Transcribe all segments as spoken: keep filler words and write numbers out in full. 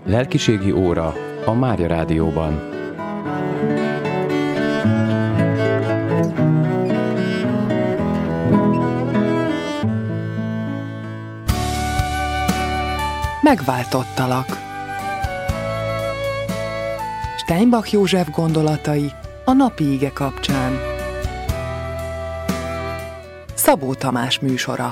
Lelkiségi óra a Mária Rádióban. Megváltottalak. Steinbach József gondolatai a napi ige kapcsán. Szabó Tamás műsora.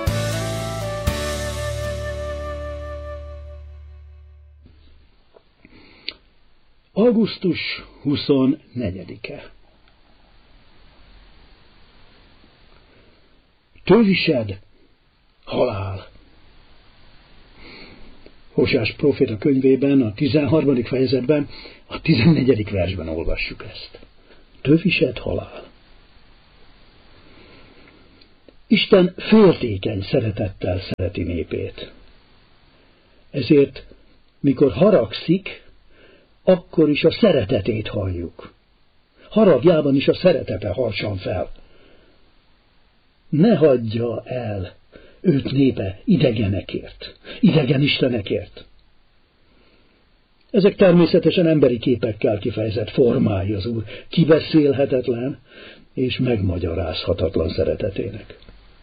augusztus huszonnegyedike. Tövised, halál. Hóseás próféta könyvében, a tizenharmadik fejezetben, a tizennegyedik versben olvassuk ezt. Tövised, halál. Isten féltékeny szeretettel szereti népét. Ezért, mikor haragszik, akkor is a szeretetét halljuk. Haragjában is a szeretete harsan fel. Ne hagyja el őt népe idegenekért, idegen istenekért. Ezek természetesen emberi képekkel kifejezett formái az Úr kibeszélhetetlen és megmagyarázhatatlan szeretetének.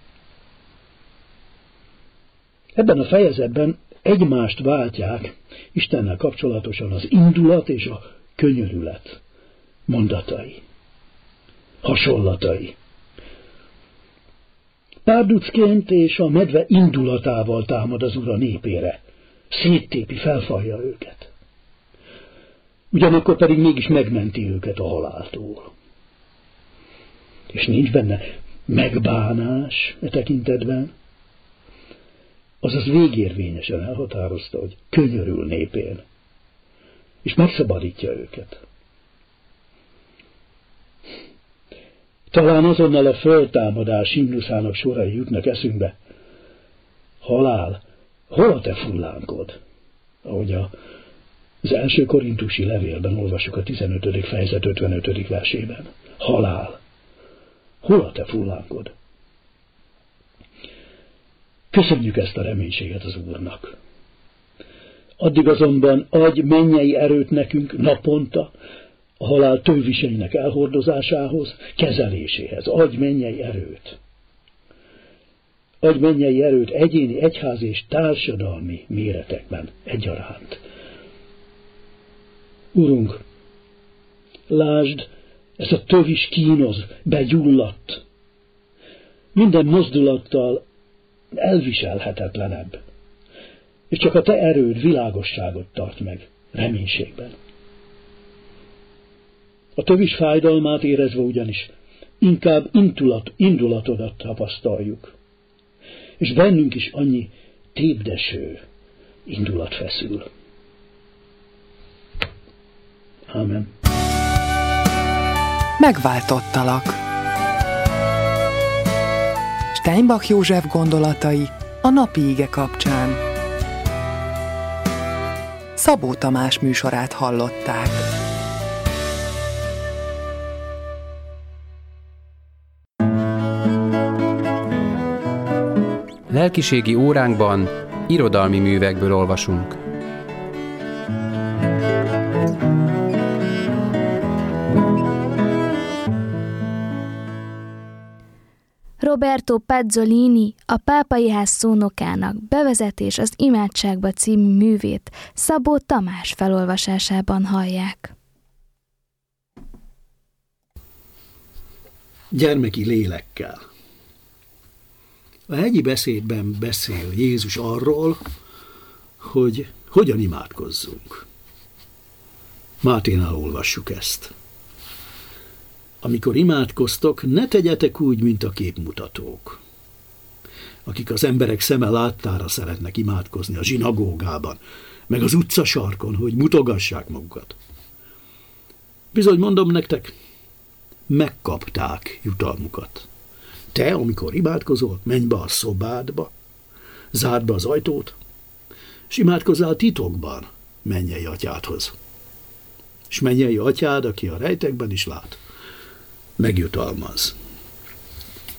Ebben a fejezetben egymást váltják Istennel kapcsolatosan az indulat és a könyörület mondatai, hasonlatai. Párducként és a medve indulatával támad az Úr a népére, széttépi, felfalja őket. Ugyanakkor pedig mégis megmenti őket a haláltól. És nincs benne megbánás e tekintetben, azaz végérvényesen elhatározta, hogy könyörül népén, és megszabadítja őket. Talán azonnal a föltámadás himnuszának sorai jutnak eszünkbe. Halál, hol a te fullánkod? Ahogy a, az első korintusi levélben olvassuk a tizenötödik fejezet ötvenötödik versében. Halál, hol a te fullánkod? Köszönjük ezt a reménységet az Úrnak. Addig azonban adj mennyei erőt nekünk naponta, a halál tőviseinek elhordozásához, kezeléséhez. Adj mennyei erőt. Adj mennyei erőt egyéni, egyházi és társadalmi méretekben egyaránt. Urunk, lásd, ez a tövis kínoz, begyulladt. Minden mozdulattal elviselhetetlenebb. És csak a te erőd világosságot tart meg reménységben. A tövis fájdalmát érezve ugyanis inkább indulat, indulatodat tapasztaljuk. És bennünk is annyi tépdeső indulat feszül. Ámen. Megváltottalak. Steinbach József gondolatai a napi ige kapcsán. Szabó Tamás műsorát hallották. Lelkiségi óránkban irodalmi művekből olvasunk. Roberto Pazzolini, a Pápai Ház szónokának Bevezetés az imádságba című művét Szabó Tamás felolvasásában hallják. Gyermeki lélekkel. A hegyi beszédben beszél Jézus arról, hogy hogyan imádkozzunk. Máténál olvassuk ezt. Amikor imádkoztok, ne tegyetek úgy, mint a képmutatók, akik az emberek szeme láttára szeretnek imádkozni a zsinagógában, meg az utcasarkon, hogy mutogassák magukat. Bizony mondom nektek, megkapták jutalmukat. Te, amikor imádkozol, menj be a szobádba, zárd be az ajtót, és imádkozzál titokban mennyei atyádhoz. És mennyei atyád, aki a rejtekben is lát, megjutalmaz.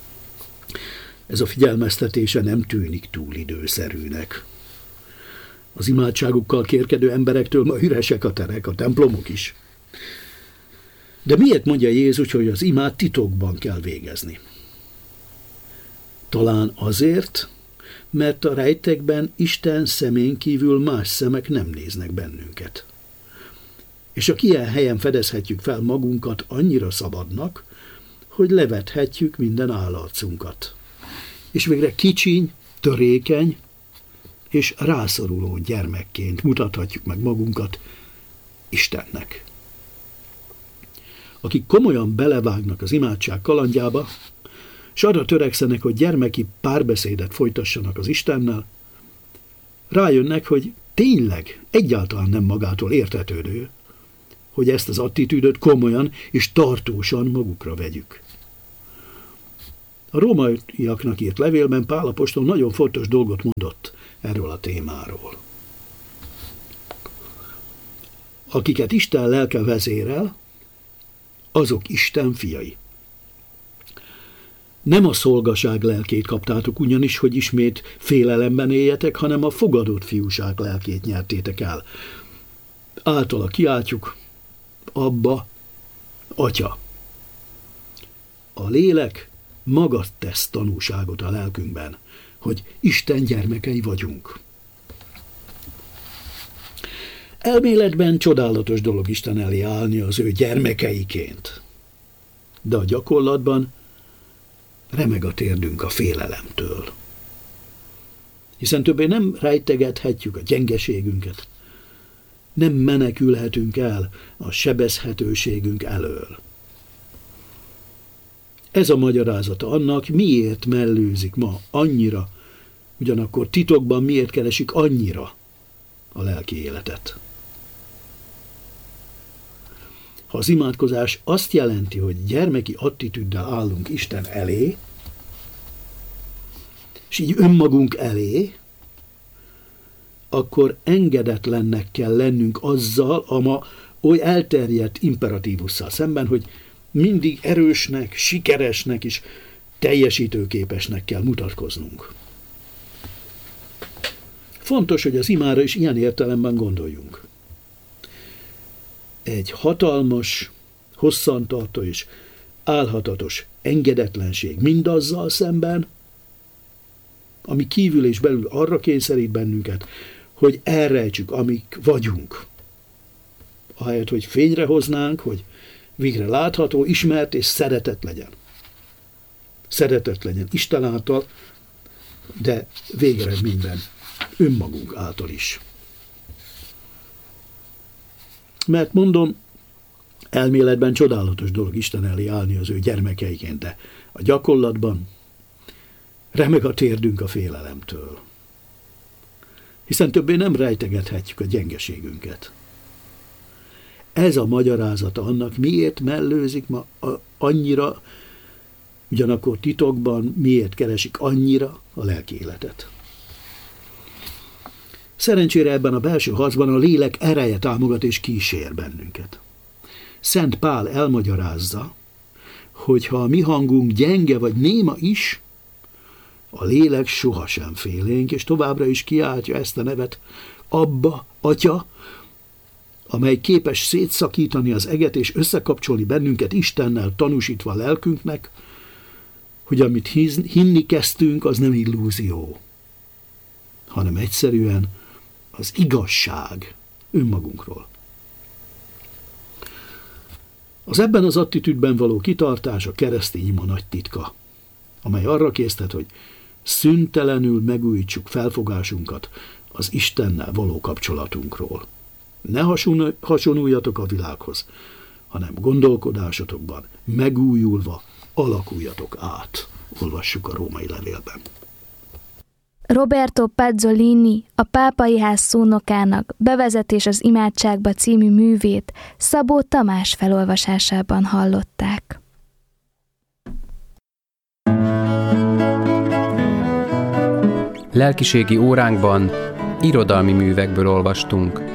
Ez a figyelmeztetése nem tűnik túl időszerűnek. Az imádságukkal kérkedő emberektől ma üresek a terek, a templomok is. De miért mondja Jézus, hogy az imát titokban kell végezni? Talán azért, mert a rejtekben Isten szemén kívül más szemek nem néznek bennünket. És a ilyen helyen fedezhetjük fel magunkat annyira szabadnak, hogy levethetjük minden állarcunkat. És végre kicsiny, törékeny és rászoruló gyermekként mutathatjuk meg magunkat Istennek. Akik komolyan belevágnak az imádság kalandjába, és arra törekszenek, hogy gyermeki párbeszédet folytassanak az Istennel, rájönnek, hogy tényleg egyáltalán nem magától értetődő, hogy ezt az attitűdöt komolyan és tartósan magukra vegyük. A rómaiaknak írt levélben Pál apostol nagyon fontos dolgot mondott erről a témáról. Akiket Isten lelke vezérel, azok Isten fiai. Nem a szolgaság lelkét kaptátok ugyanis, hogy ismét félelemben éljetek, hanem a fogadott fiúság lelkét nyertétek el. Általa kiáltjuk, Abba, Atya. A lélek maga tesz tanúságot a lelkünkben, hogy Isten gyermekei vagyunk. Elméletben csodálatos dolog Isten elé állni az ő gyermekeiként, de a gyakorlatban remeg a térdünk a félelemtől. Hiszen többé nem rejtegethetjük a gyengeségünket, nem menekülhetünk el a sebezhetőségünk elől. Ez a magyarázata annak, miért mellőzik ma annyira, ugyanakkor titokban miért keresik annyira a lelki életet. Ha az imádkozás azt jelenti, hogy gyermeki attitűddel állunk Isten elé, és így önmagunk elé, akkor engedetlennek kell lennünk azzal a ma oly elterjedt imperatívusszal szemben, hogy mindig erősnek, sikeresnek és teljesítőképesnek kell mutatkoznunk. Fontos, hogy az imára is ilyen értelemben gondoljunk. Egy hatalmas, hosszantartó és álhatatos engedetlenség mindazzal szemben, ami kívül és belül arra kényszerít bennünket, hogy elrejtsük, amik vagyunk. Ahelyett, hogy fényre hoznánk, hogy végre látható, ismert és szeretett legyen. Szeretett legyen Isten által, de végeredményben önmagunk által is. Mert mondom, elméletben csodálatos dolog Isten elé állni az ő gyermekeiként, de a gyakorlatban remeg a térdünk a félelemtől. Hiszen többé nem rejtegethetjük a gyengeségünket. Ez a magyarázata annak, miért mellőzik ma annyira, ugyanakkor titokban miért keresik annyira a lelki életet. Szerencsére ebben a belső harcban a lélek ereje támogat és kísér bennünket. Szent Pál elmagyarázza, hogy ha a mi hangunk gyenge vagy néma is, a lélek sohasem félénk, és továbbra is kiáltja ezt a nevet, Abba, Atya, amely képes szétszakítani az eget és összekapcsolni bennünket Istennel, tanúsítva a lelkünknek, hogy amit hinni kezdtünk, az nem illúzió, hanem egyszerűen az igazság önmagunkról. Az ebben az attitűdben való kitartás a keresztény ima nagy titka, amely arra késztet, hogy szüntelenül megújítsuk felfogásunkat az Istennel való kapcsolatunkról. Ne hasonuljatok a világhoz, hanem gondolkodásotokban megújulva alakuljatok át. Olvassuk a római levélben. Roberto Pezzolini, a Pápai Ház szónokának Bevezetés az imádságba című művét Szabó Tamás felolvasásában hallották. Lelkiségi óránkban irodalmi művekből olvastunk.